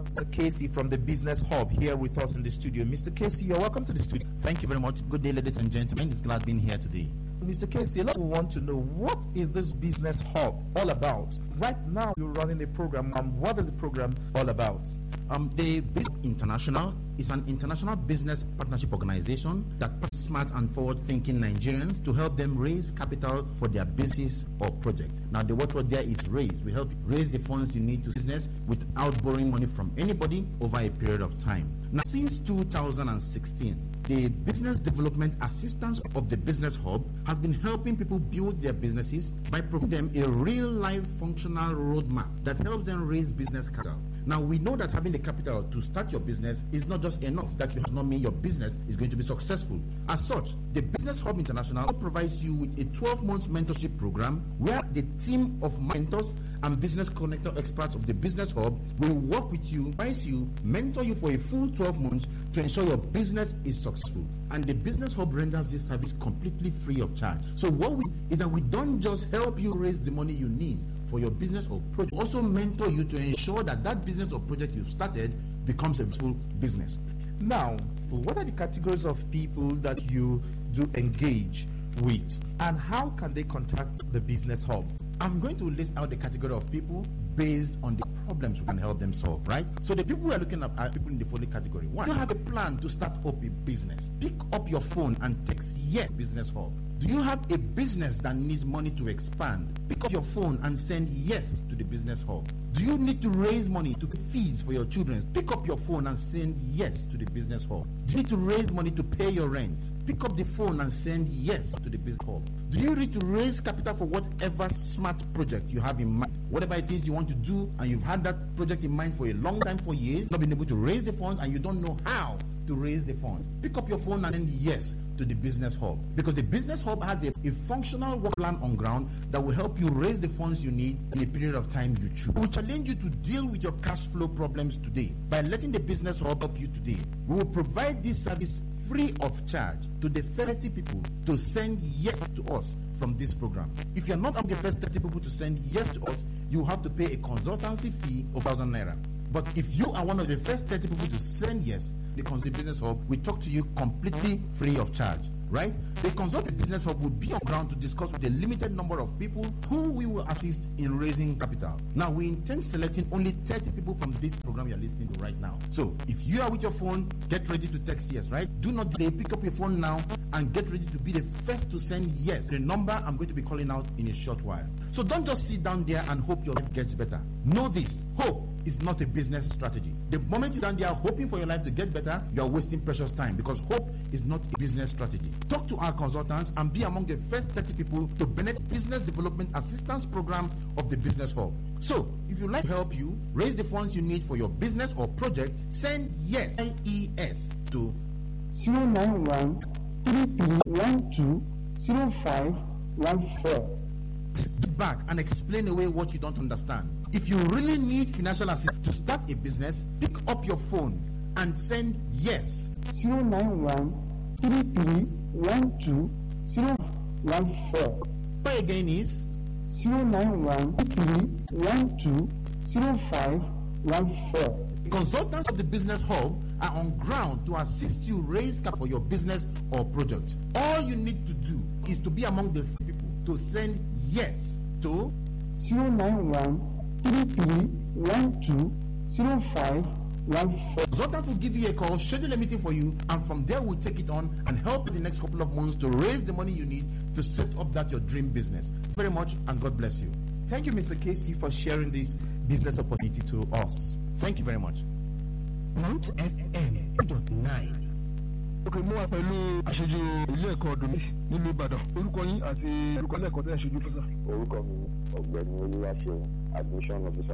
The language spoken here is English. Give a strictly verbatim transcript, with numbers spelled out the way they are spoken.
Casey from the Business Hub here with us in the studio. Mister Casey, you're welcome to the studio. Thank you very much. Good day, ladies and gentlemen. It's glad being here today. Mister Casey, a lot of people want to know, what is this Business Hub all about? Right now, you're running a program. Um, what is the program all about? Um, the Business International is an international business partnership organization that partners smart and forward-thinking Nigerians to help them raise capital for their business or project. Now, the watchword there is raise. We help raise the funds you need to business without borrowing money from anybody over a period of time. Now, since two thousand sixteen, the Business Development Assistance of the Business Hub has been helping people build their businesses by providing them a real-life functional roadmap that helps them raise business capital. Now, we know that having the capital to start your business is not just enough. That does not mean your business is going to be successful. As such, the Business Hub International provides you with a twelve months mentorship program where the team of mentors and business connector experts of the Business Hub will work with you, advise you, mentor you for a full twelve months to ensure your business is successful. And the Business Hub renders this service completely free of charge. So what we is that we don't just help you raise the money you need for your business or project, also mentor you to ensure that that business or project you've started becomes a full business. Now, what are the categories of people that you do engage with, and how can they contact the Business Hub? I'm going to list out the category of people based on the problems we can help them solve, right? So the people we are looking at are people in the following category. One, you have a plan to start up a business. Pick up your phone and text yes Business Hub. Do you have a business that needs money to expand? Pick up your phone and send yes to the Business Hub. Do you need to raise money to pay fees for your children? Pick up your phone and send yes to the Business Hub. Do you need to raise money to pay your rent? Pick up the phone and send yes to the Business Hub. Do you need to raise capital for whatever smart project you have in mind? Whatever it is you want to do, and you've had that project in mind for a long time, for years, not been able to raise the funds, and you don't know how to raise the funds. Pick up your phone and send yes to the Business Hub, because the Business Hub has a, a functional work plan on ground that will help you raise the funds you need in a period of time you choose. We will challenge you to deal with your cash flow problems today by letting the Business Hub help you today. We will provide this service free of charge to the thirty people to send yes to us from this program. If you're not among the first thirty people to send yes to us, you have to pay a consultancy fee of one thousand naira. But if you are one of the first thirty people to send yes, the Consult Business Hub will talk to you completely free of charge, right? The Consult Business Hub will be on ground to discuss with a limited number of people who we will assist in raising capital. Now, we intend selecting only thirty people from this program you're listening to right now. So, if you are with your phone, get ready to text yes, right? Do not delay. Pick up your phone now and get ready to be the first to send yes. The number I'm going to be calling out in a short while. So, don't just sit down there and hope your life gets better. Know this: hope is not a business strategy. The moment you're down there hoping for your life to get better, you are wasting precious time, because hope is not a business strategy. Talk to our consultants and be among the first thirty people to benefit Business Development Assistance Program of the Business Hub. So, if you'd like to help you raise the funds you need for your business or project, send yes, L E S, to zero nine one three three one two zero five one four. Back and explain away what you don't understand. If you really need financial assistance to start a business, pick up your phone and send yes. zero nine one three three one two zero one four. Try again is zero nine one three one two zero five one four. Consultants of the Business Hub are on ground to assist you raise capital for your business or project. All you need to do is to be among the people to send yes to zero nine one three three one two zero five one four. Consultants will give you a call, schedule a meeting for you, and from there we'll take it on and help you the next couple of months to raise the money you need to set up that your dream business. Thank you very much, and God bless you. Thank you, Mister Casey, for sharing this business opportunity to us. Thank you very much. Mount F M dot nine. Okay, mo wà pẹ̀lú aṣojú ilé ẹ̀kọ́ Domi nílùú Ìbàdàn. Orúkọ yín àti orúkọ ilé ẹ̀kọ́ tẹ́ aṣojú fún sá. Orúkọ mi Ọ̀gbẹ́ni Olúwaṣeun, admission officer